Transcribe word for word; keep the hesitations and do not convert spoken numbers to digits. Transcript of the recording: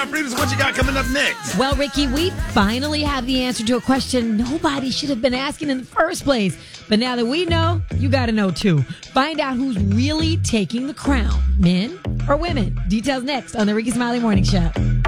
Previous, what you got coming up next? Well, Ricky, we finally have the answer to a question nobody should have been asking in the first place. But now that we know, you got to know too. Find out who's really taking the crown, men or women. Details next on the Ricky Smiley Morning Show.